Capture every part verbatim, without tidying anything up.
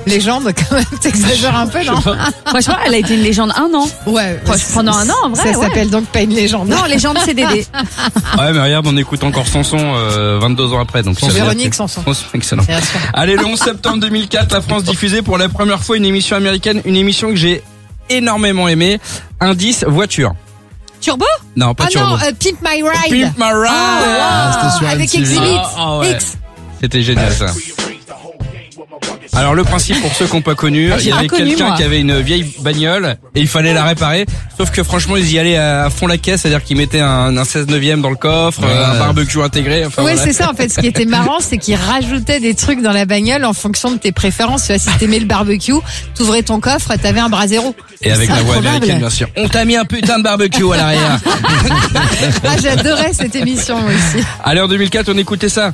Légende, quand même, t'exagères un peu, non? Franchement, elle a été une légende un an. Ouais. Pendant un an, en vrai. Ça ouais. s'appelle donc pas une légende. Non, légende C D D. Ouais, mais regarde, on écoute encore Sanson euh, vingt-deux ans après. Donc ça veut dire Véronique que- Sanson. Sanson, excellent. Bien sûr. Allez, le onze septembre deux mille quatre, la France diffusait pour la première fois une émission américaine, une émission que j'ai énormément aimée. Indice voiture. Turbo? Non, pas Ah Turbo. non, euh, Pimp My Ride. Pimp My Ride. Ah, c'était sur avec M T V. Exhibit. Ah, ah ouais. X. C'était génial ça. Alors le principe pour ceux qui n'ont pas connu, Ah, il j'ai y avait pas connu, quelqu'un moi. qui avait une vieille bagnole et il fallait la réparer. Sauf que franchement ils y allaient à fond la caisse, c'est-à-dire qu'ils mettaient un, un seize neuvième dans le coffre, Ouais. un barbecue intégré. Enfin, Oui, voilà. c'est ça en fait. Ce qui était marrant, c'est qu'ils rajoutaient des trucs dans la bagnole en fonction de tes préférences. Tu vois, si t'aimais le barbecue, t'ouvrais ton coffre et t'avais un brasero. Et avec C'est la voix improbable. américaine bien sûr. On t'a mis un putain de barbecue à l'arrière. Ah, j'adorais cette émission moi aussi. Allez en deux mille quatre on écoutait ça.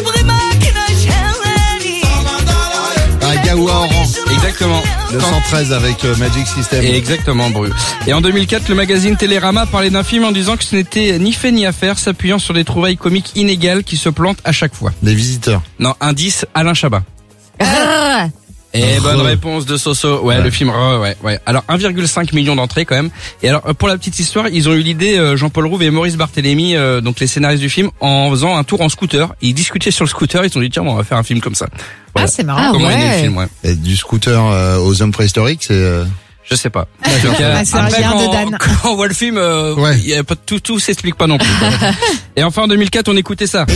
Un Gaoua Orange. Exactement. Le cent treize avec euh, Magic System. Et exactement, Bru. Et en deux mille quatre, le magazine Télérama parlait d'un film en disant que ce n'était ni fait ni à faire, s'appuyant sur des trouvailles comiques inégales qui se plantent à chaque fois. Les visiteurs. Non, indice, Alain Chabat. Ah. Et Re. bonne réponse de Soso. Ouais, Ouais. le film Re, ouais, ouais. Alors un virgule cinq million d'entrées quand même. Et alors pour la petite histoire, ils ont eu l'idée, euh, Jean-Paul Rouve et Maurice Barthélémy, euh, donc les scénaristes du film, en faisant un tour en scooter. Ils discutaient sur le scooter, ils se sont dit tiens, bon, on va faire un film comme ça. Voilà. Ah, c'est marrant. Comment est né le ouais. film, ouais. Et du scooter euh, aux hommes préhistoriques, c'est... euh, Je sais pas. En tout cas, Ah, c'est un après, lien quand, de Dan. quand on voit le film, euh, Ouais. il y a pas tout, tout s'explique pas non plus. Et enfin en deux mille quatre, on écoutait ça.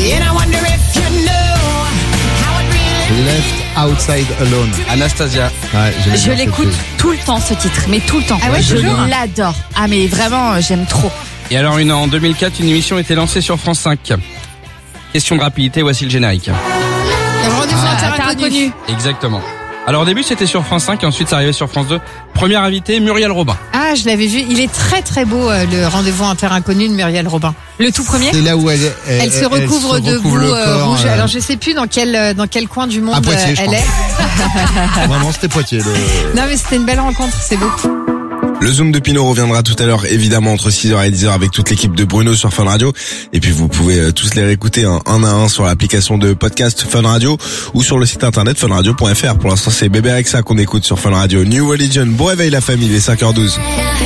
Left Outside Alone. Anastasia. Ouais, j'aime Je bien l'écoute cette- tout le temps, ce titre, mais tout le temps. Ah ouais, je toujours l'adore. Ah, mais vraiment, euh, j'aime trop. Et alors une, en deux mille quatre, une émission était lancée sur France cinq. Question de rapidité, voici le générique. Le rendez-vous Ah, inter- t'as inconnu. inconnu. Exactement. Alors au début c'était sur France cinq et ensuite ça arrivait sur France deux. Première invitée, Muriel Robin. Ah, je l'avais vu. Il est très très beau euh, le rendez-vous inter inconnu de Muriel Robin. Le tout premier? C'est là où elle, elle, Elle se recouvre se de recouvre boue le euh, corps, rouge. euh, Alors je sais plus dans quel euh, dans quel coin du monde À Poitiers, euh, je elle crois. est. Vraiment, c'était Poitiers. Le... Non mais c'était une belle rencontre. C'est beau. Le Zoom de Pinot reviendra tout à l'heure, évidemment, entre six heures et dix heures avec toute l'équipe de Bruno sur Fun Radio. Et puis, vous pouvez euh, tous les réécouter hein, un à un sur l'application de podcast Fun Radio ou sur le site internet fun radio point f r. Pour l'instant, c'est Bébé Rexa qu'on écoute sur Fun Radio. New Religion. Bon réveil, la famille, il est cinq heures douze.